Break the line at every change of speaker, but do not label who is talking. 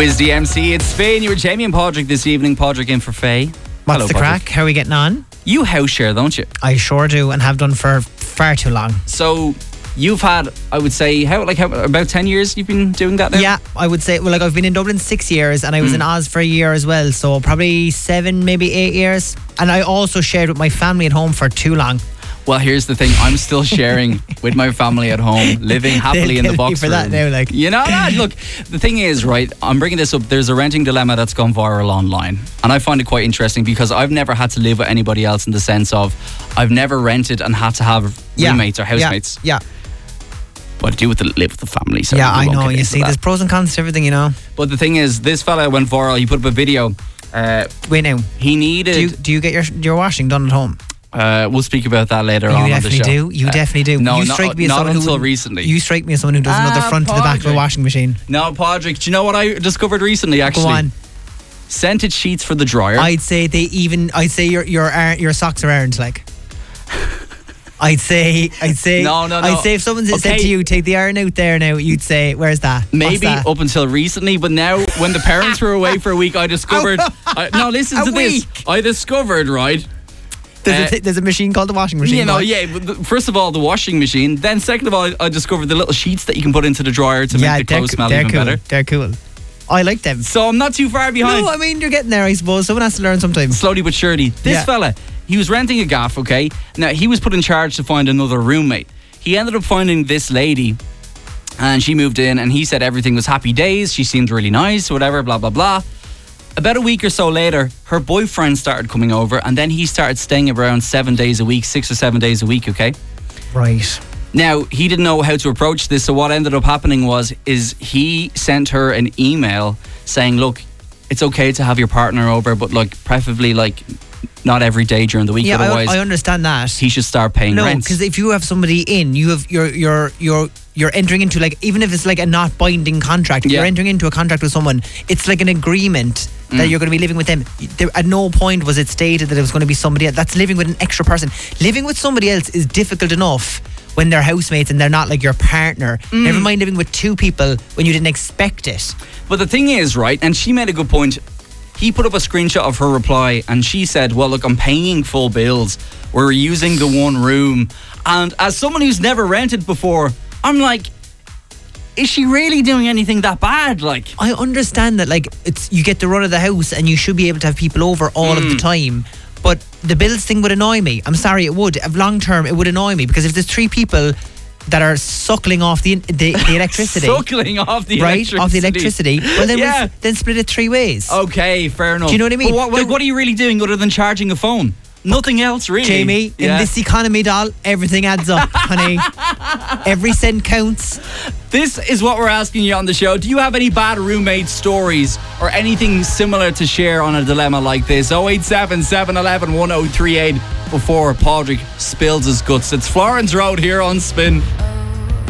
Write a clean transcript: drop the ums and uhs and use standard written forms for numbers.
Wiz DMC, it's Spain. You were Jamie and Padraig this evening. Padraig in for Faye.
What's
Hello,
the
Padraig.
crack? How are we getting on?
You house share, don't you?
I sure do, and have done for far too long.
So you've had, I would say, how about 10 years you've been doing that now?
Yeah, I would say, well, like I've been in Dublin 6 years, and I was in Oz for a year as well, so probably 7, maybe 8 years. And I also shared with my family at home for too long.
Well, here's the thing. I'm still sharing with my family at home, living happily in the box
for
room.
that now, like.
You know, look, the thing is, right, I'm bringing this up. There's a renting dilemma that's gone viral online. And I find it quite interesting because I've never had to live with anybody else in the sense of I've never rented and had to have roommates or housemates.
Yeah.
But I do live with the family. So
Yeah,
we
I
won't
know.
get
You
into
see,
that.
there's pros and cons to everything, you know.
But the thing is, this fella went viral. He put up a video.
Wait now.
He needed...
Do you get your washing done at home?
We'll speak about that later
You
on the
definitely
show.
do. You definitely do.
No,
you strike me as
not
someone
until
who
recently.
You strike me as someone who doesn't know the front to the back of a
Padraig.
washing machine.
No, Padraig, do you know what I discovered recently, actually?
Go on.
Scented sheets for the dryer.
I'd say your socks are orange, like. I'd say.
No.
I'd say if someone said
Okay.
to you, take the iron out there now, you'd say, where's that? What's
Maybe
that?
up until recently, but now when the parents were away for a week, I discovered... no, listen
A
to this.
week?
I discovered, right...
There's a machine called the washing machine.
You know,
what?
yeah. But first of all, the washing machine. Then second of all, I discovered the little sheets that you can put into the dryer to make the clothes smell
they're
even
cool.
better.
They're cool. I like them.
So I'm not too far behind.
No, I mean, you're getting there, I suppose. Someone has to learn sometimes.
Slowly but surely. This
Yeah.
fella, he was renting a gaff, okay? Now, he was put in charge to find another roommate. He ended up finding this lady, and she moved in, and he said everything was happy days. She seemed really nice, whatever, blah, blah, blah. About a week or so later, her boyfriend started coming over, and then he started staying around 7 days a week, 6 or 7 days a week, okay?
Right.
Now, he didn't know how to approach this, so what ended up happening is he sent her an email saying, look, it's okay to have your partner over, but like preferably like not every day during the week,
Yeah,
otherwise
I understand that.
he should start paying
No,
rent.
because if you have somebody in, you have you're entering into, like, even if it's like a not binding contract,
Yeah.
you're entering into a contract with someone. It's like an agreement that you're going to be living with them. At no point was it stated that it was going to be somebody else. That's living with an extra person. Living with somebody else is difficult enough when they're housemates and they're not like your partner. Never mind living with two people when you didn't expect it.
But the thing is, right, and she made a good point. He put up a screenshot of her reply and she said, well, look, I'm paying full bills. We're using the one room. And as someone who's never rented before, I'm like, is she really doing anything that bad? Like,
I understand that, like, it's you get the run of the house and you should be able to have people over all of the time. But the bills thing would annoy me. I'm sorry, it would. Long term, it would annoy me because if there's 3 people that are suckling off the electricity,
suckling off the
right,
electricity.
off the electricity, well then
Yeah.
then split it 3 ways.
Okay, fair enough.
Do you know what I mean?
But what are you really doing other than charging a phone? Nothing else, really.
Jamie, in this economy, doll, everything adds up, honey. Every cent counts.
This is what we're asking you on the show. Do you have any bad roommate stories or anything similar to share on a dilemma like this? 087 711 1038 before Padraig spills his guts. It's Florence Road here on Spin.